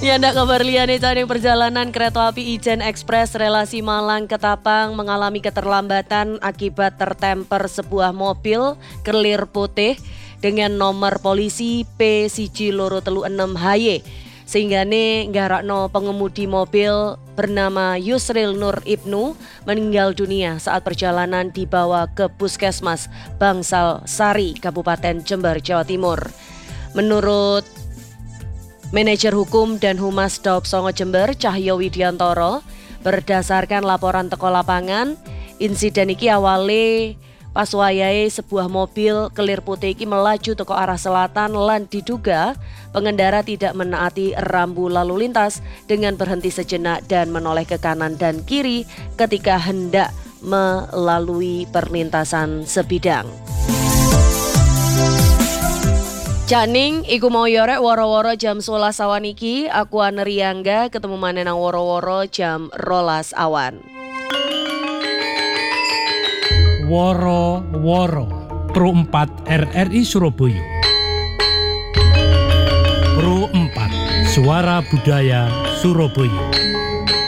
Ya ndak kabar liyane yang perjalanan kereta api Ijen Express relasi Malang Ketapang mengalami keterlambatan akibat tertemper sebuah mobil kelir putih dengan nomor polisi P126HY sehingga nggarakno pengemudi mobil bernama Yusril Nur Ibnu meninggal dunia saat perjalanan dibawa ke Puskesmas Bangsal Sari, Kabupaten Jember, Jawa Timur. Menurut Manajer Hukum dan Humas Daop Songo Jember, Cahyo Widiantoro, berdasarkan laporan teko lapangan, insiden iki awale pas wayahe sebuah mobil kelir putih iki melaju teko arah selatan lan diduga pengendara tidak menaati rambu lalu lintas dengan berhenti sejenak dan menoleh ke kanan dan kiri ketika hendak melalui perlintasan sebidang. Janing iku mau yorek woro-woro jam 11 awan iki, aku Aneriangga ketemu maneh nang woro-woro jam 12 awan. Woro-woro Pro 4 RRI Surabaya. Pro 4 Suara Budaya Surabaya.